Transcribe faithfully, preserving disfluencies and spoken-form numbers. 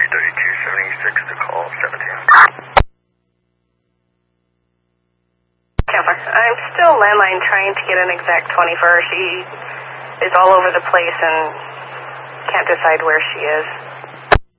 three thirty-two seventy-six to call seventeen. Campbell, I'm still landline trying to get an exact twenty-first. She is all over the place and can't decide where she is.